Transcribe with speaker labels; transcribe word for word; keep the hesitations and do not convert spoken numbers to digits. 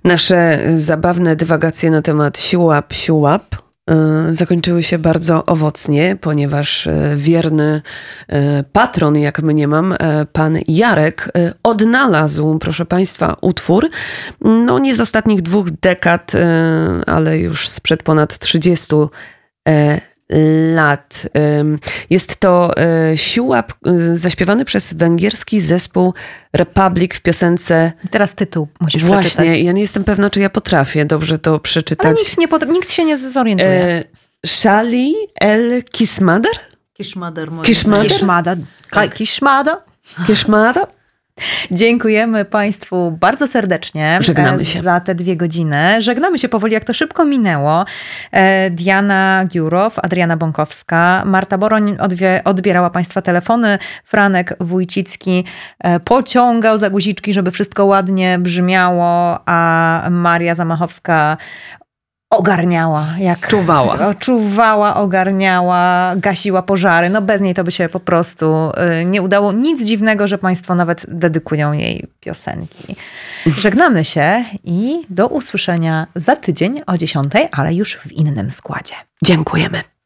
Speaker 1: Nasze zabawne dywagacje na temat siłap, siłap zakończyły się bardzo owocnie, ponieważ wierny patron, jak mniemam, pan Jarek, odnalazł, proszę Państwa, utwór, no nie z ostatnich dwóch dekad, ale już sprzed ponad trzydziestu lat. Jest to siłap zaśpiewany przez węgierski zespół Republic w piosence...
Speaker 2: Teraz tytuł musisz
Speaker 1: Właśnie,
Speaker 2: przeczytać.
Speaker 1: Właśnie, ja nie jestem pewna, czy ja potrafię dobrze to przeczytać.
Speaker 2: Ale nikt, nie pot- nikt się nie zorientuje.
Speaker 1: Shali El Kismader?
Speaker 3: Kiszmader.
Speaker 1: Kiszmader?
Speaker 2: Kiszmada.
Speaker 3: Tak.
Speaker 2: Kiszmada.
Speaker 1: Kiszmada?
Speaker 2: Dziękujemy Państwu bardzo serdecznie.
Speaker 1: Żegnamy się.
Speaker 2: Za te dwie godziny. Żegnamy się powoli, jak to szybko minęło. Diana Giurow, Adriana Bąkowska, Marta Boroń odwie- odbierała Państwa telefony. Franek Wójcicki pociągał za guziczki, żeby wszystko ładnie brzmiało, a Maria Zamachowska ogarniała. Jak
Speaker 1: Czuwała.
Speaker 2: Czuwała, ogarniała, gasiła pożary. No bez niej to by się po prostu nie udało. Nic dziwnego, że Państwo nawet dedykują jej piosenki. Żegnamy się i do usłyszenia za tydzień o dziesiątej, ale już w innym składzie.
Speaker 1: Dziękujemy.